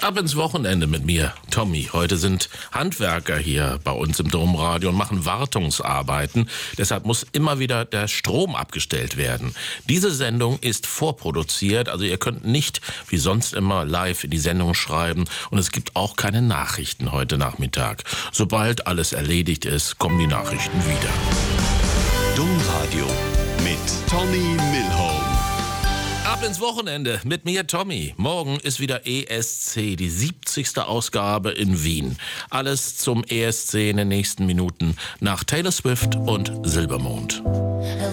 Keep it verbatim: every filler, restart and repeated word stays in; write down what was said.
Ab ins Wochenende mit mir, Tommy. Heute sind Handwerker hier bei uns im Domradio und machen Wartungsarbeiten. Deshalb muss immer wieder der Strom abgestellt werden. Diese Sendung ist vorproduziert, also ihr könnt nicht wie sonst immer live in die Sendung schreiben. Und es gibt auch keine Nachrichten heute Nachmittag. Sobald alles erledigt ist, kommen die Nachrichten wieder. Domradio mit Tommy Milholm. Ab ins Wochenende mit mir, Tommy. Morgen ist wieder E S C, die siebzigste Ausgabe in Wien. Alles zum E S C in den nächsten Minuten nach Taylor Swift und Silbermond.